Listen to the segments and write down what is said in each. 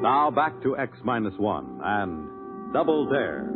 Now back to X-1 and Double Dare.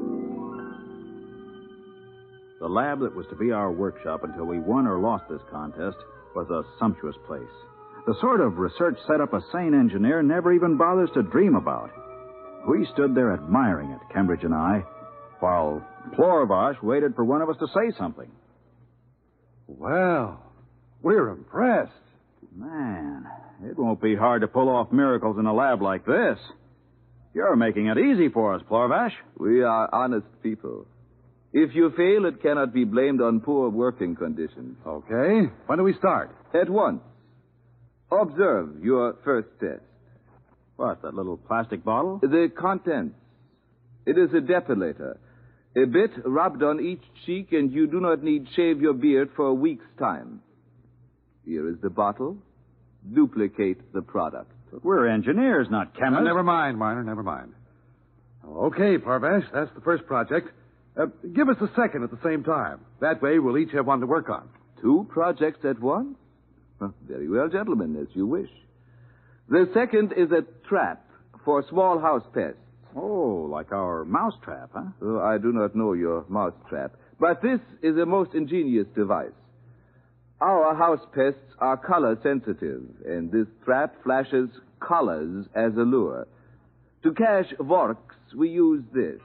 The lab that was to be our workshop until we won or lost this contest was a sumptuous place. The sort of research setup a sane engineer never even bothers to dream about. We stood there admiring it, Cambridge and I, while Plorvash waited for one of us to say something. Well, we're impressed. Man, it won't be hard to pull off miracles in a lab like this. You're making it easy for us, Plorvash. We are honest people. If you fail, it cannot be blamed on poor working conditions. Okay. When do we start? At once. Observe your first test. What, that little plastic bottle? The contents. It is a depilator. A bit rubbed on each cheek, and you do not need shave your beard for a week's time. Here is the bottle. Duplicate the product. But we're engineers, not chemists. Never mind, Marner, never mind. Okay, Plorvash, that's the first project. Give us a second at the same time. That way, we'll each have one to work on. 2 projects at once? Very well, gentlemen, as you wish. The second is a trap for small house pests. Oh, like our mouse trap, huh? Oh, I do not know your mouse trap, but this is a most ingenious device. Our house pests are color sensitive, and this trap flashes colors as a lure. To catch vorks, we use this.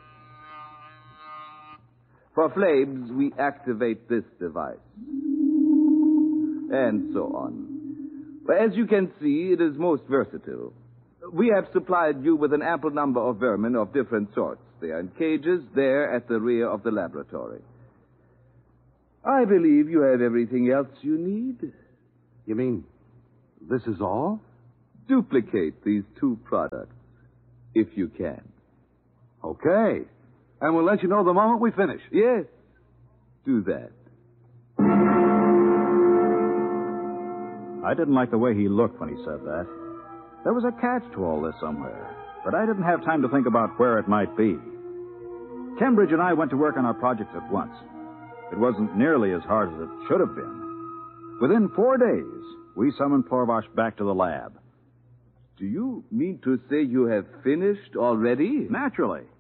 For flames, we activate this device. And so on. As you can see, it is most versatile. We have supplied you with an ample number of vermin of different sorts. They are in cages there at the rear of the laboratory. I believe you have everything else you need. You mean this is all? Duplicate these 2 products, if you can. Okay. And we'll let you know the moment we finish. Yes, do that. I didn't like the way he looked when he said that. There was a catch to all this somewhere, but I didn't have time to think about where it might be. Cambridge and I went to work on our projects at once. It wasn't nearly as hard as it should have been. Within 4 days, we summoned Plorvash back to the lab. Do you mean to say you have finished already? Naturally.